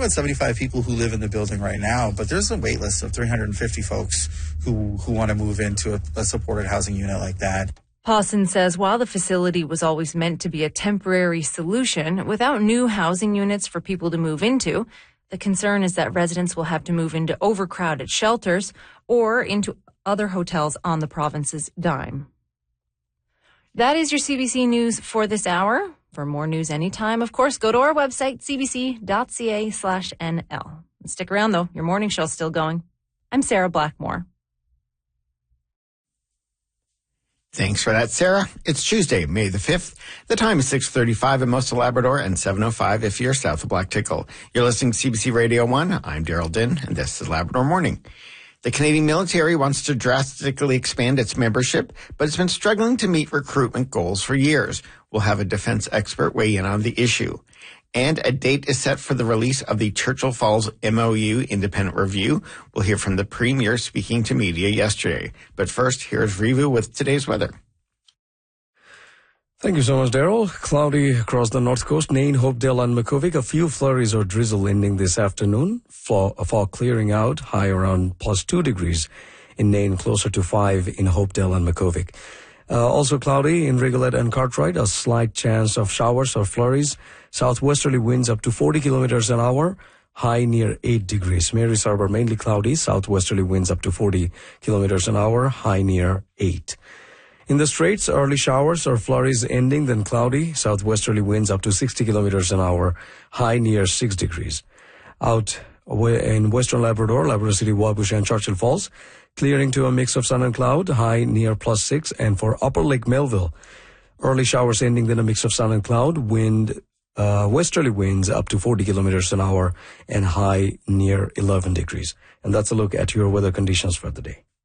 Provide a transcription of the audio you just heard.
75 people who live in the building right now, but there's a wait list of 350 folks who want to move into a supported housing unit like that. Pawson says while the facility was always meant to be a temporary solution, without new housing units for people to move into, the concern is that residents will have to move into overcrowded shelters or into other hotels on the province's dime. That is your CBC News for this hour. For more news anytime, of course, go to our website, cbc.ca/NL. Stick around, though. Your morning show's still going. I'm Sarah Blackmore. Thanks for that, Sarah. It's Tuesday, May the 5th. The time is 6:35 in most of Labrador and 7:05 if you're south of Black Tickle. You're listening to CBC Radio 1. I'm Daryl Din, and this is Labrador Morning. The Canadian military wants to drastically expand its membership, but it's been struggling to meet recruitment goals for years. We'll have a defense expert weigh in on the issue. And a date is set for the release of the Churchill Falls MOU independent review. We'll hear from the Premier speaking to media yesterday. But first, here's Rivu with today's weather. Thank you so much, Daryl. Cloudy across the north coast, Nain, Hopedale and Makuvik. A few flurries or drizzle ending this afternoon. Fog clearing out, high around +2 degrees in Nain, closer to 5 in Hopedale and Makuvik. Also cloudy in Rigolet and Cartwright, a slight chance of showers or flurries. Southwesterly winds up to 40 kilometers an hour, high near 8 degrees. Mary's Harbour mainly cloudy, southwesterly winds up to 40 kilometers an hour, high near 8. In the Straits, early showers or flurries ending, then cloudy, southwesterly winds up to 60 kilometers an hour, high near 6 degrees. Out in western Labrador, Labrador City, Wabush and Churchill Falls, clearing to a mix of sun and cloud, high near +6. And for Upper Lake Melville, early showers ending, then a mix of sun and cloud, westerly winds up to 40 kilometers an hour and high near 11 degrees. And that's a look at your weather conditions for the day.